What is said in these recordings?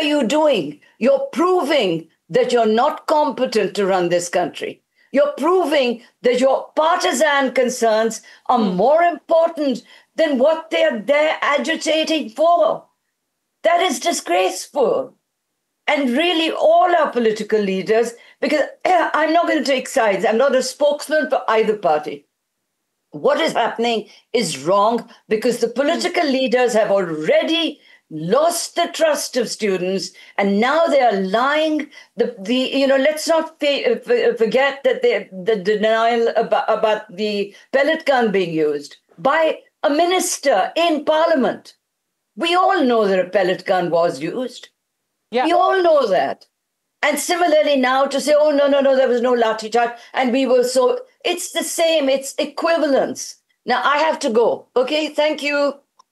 you doing? You're proving that you're not competent to run this country. You're proving that your partisan concerns are more important than what they're agitating for. That is disgraceful. And really, all our political leaders, because I'm not going to take sides, I'm not a spokesman for either party. What is happening is wrong because the political leaders have already lost the trust of students, and now they are lying. Let's not forget that the denial about the pellet gun being used by a minister in Parliament. We all know that a pellet gun was used. Yeah. We all know that. And similarly now to say, oh, no, there was no lathi charge. And we were so, it's the same, it's equivalence. Now I have to go. Okay, thank you.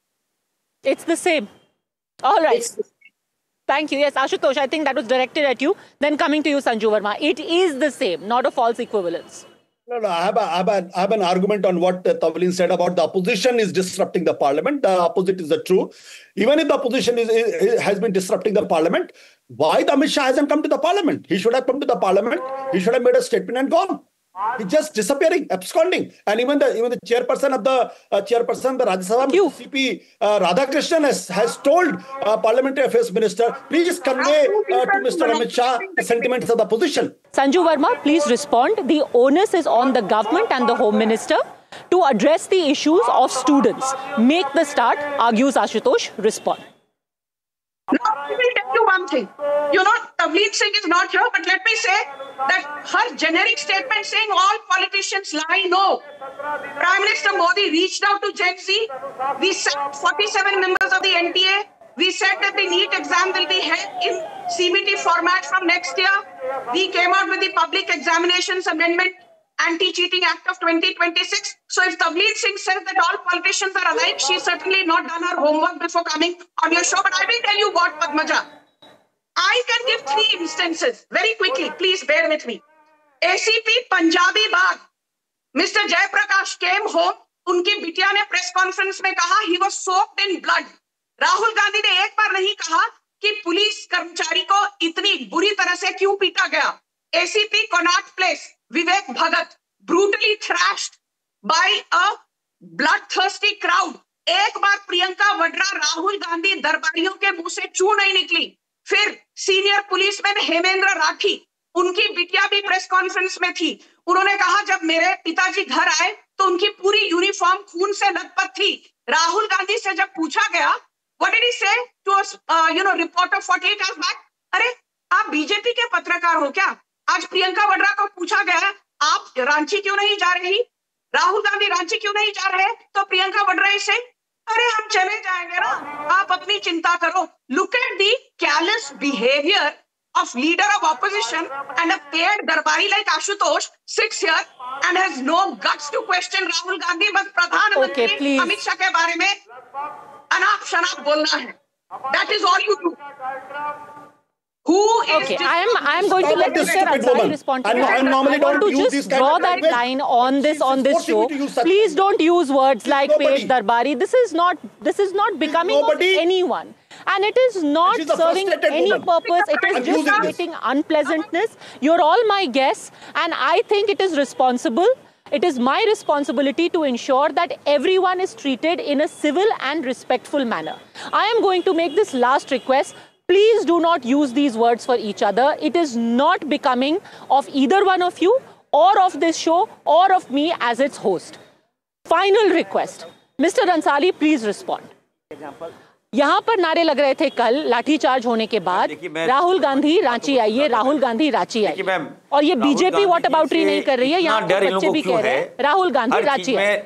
It's the same. All right. Thank you. Yes, Ashutosh, I think that was directed at you. Then coming to you, Sanju Verma. It is the same, not a false equivalence. No, I have an argument on what Tavleen said about the opposition is disrupting the parliament. The opposite is the true. Even if the opposition has been disrupting the parliament, why the Amit Shah hasn't come to the parliament? He should have come to the parliament. He should have made a statement and gone. He's just disappearing, absconding. And even the chairperson of the Rajya Sabha, CP Radhakrishnan has told Parliamentary Affairs Minister, please convey to Mr. Amit Shah the sentiments of the opposition. Sanju Verma, please respond. The onus is on the government and the Home Minister to address the issues of students. Make the start, argues Ashutosh. Respond. Now, I will tell you one thing. Tavleen Singh is not here, but let me say that her generic statement saying all politicians lie, no. Prime Minister Modi reached out to Gen Z. We sent 47 members of the NTA. We said that the NEET exam will be held in CBT format from next year. We came out with the Public Examinations Amendment Anti-Cheating Act of 2026. So if Tavleen Singh says that all politicians are alike, she's certainly not done her homework before coming on your show. But I will tell you what, Padmaja. I can give 3 instances very quickly. Please bear with me. ACP Punjabi Bagh. Mr. Jay Prakash came home. उनकी बिटिया ने press conference में कहा he was soaked in blood. Rahul Gandhi ने एक बार नहीं कहा कि पुलिस कर्मचारी को इतनी बुरी तरह से क्यों पीटा गया. ACP Connaught Place, Vivek Bhagat, brutally thrashed by a bloodthirsty crowd. एक बार प्रियंका वड्रा राहुल गांधी दरबारियों के मुंह से चू नहीं निकली. फिर सीनियर पुलिसमैन हेमेंद्र राठी, उनकी बिटिया भी प्रेस कॉन्फ्रेंस में थी. उन्होंने कहा जब मेरे पिताजी घर आए तो उनकी पूरी यूनिफॉर्म खून से लथपथ थी. राहुल गांधी से जब पूछा गया, what did he say to a reporter 48 hours back? अरे आप बीजेपी के पत्रकार हो क्या? आज प्रियंका वड्रा को पूछा गया आप रांची क्यों नहीं जा रही, राहुल गांधी रांची क्यों नहीं जा रहे, तो प्रियंका वड्रा से अरे हम चले जाएंगे ना, आप अपनी चिंता करो. Look at the callous behavior of leader of opposition, and a paid darbari like Ashutosh sits here and has no guts to question Rahul Gandhi. बस प्रधानमंत्री अमित शाह के बारे में अनाप शनाप बोलना है. That is all you do. I am going to let Mr. Ansari respond to that. I want to just draw that line on this show. Please don't use words like paid darbari. This is not becoming of anyone. And it is not serving any purpose. It is just creating unpleasantness. You're all my guests, and I think it is responsible. It is my responsibility to ensure that everyone is treated in a civil and respectful manner. I am going to make this last request. Please do not use these words for each other. It is not becoming of either one of you or of this show or of me as its host. Final request. Mr. Ansari, please respond. यहाँ पर नारे लग रहे थे कल लाठीचार्ज होने के बाद, राहुल गांधी रांची आइए, राहुल गांधी रांची आइए, और ये बीजेपी व्हाट अबाउटरी नहीं कर रही है. यहाँ पर बच्चे भी कह रहे हैं राहुल गांधी रांची आइए.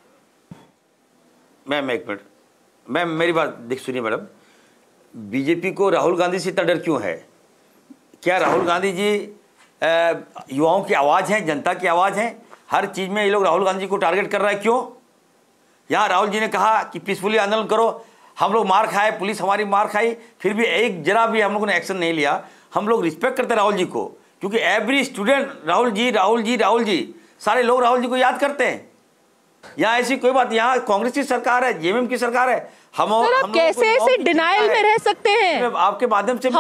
मैम एक मिनट, मैम मेरी बात सुनिए मैडम. बीजेपी को राहुल गांधी से इतना डर क्यों है? क्या राहुल गांधी जी युवाओं की आवाज़ हैं, जनता की आवाज़ हैं? हर चीज़ में ये लोग राहुल गांधी को टारगेट कर रहा है, क्यों? यहाँ राहुल जी ने कहा कि पीसफुली आंदोलन करो, हम लोग मार खाए, पुलिस हमारी मार खाई, फिर भी एक जरा भी हम लोगों ने एक्शन नहीं लिया. हम लोग रिस्पेक्ट करते हैं राहुल जी को, क्योंकि एवरी स्टूडेंट राहुल जी राहुल जी राहुल जी, सारे लोग राहुल जी को याद करते हैं. यहाँ ऐसी कोई बात, यहाँ कांग्रेस की सरकार है, जेएमएम की सरकार है. हम कैसे ऐसे डिनाइल में रह सकते हैं? आपके माध्यम से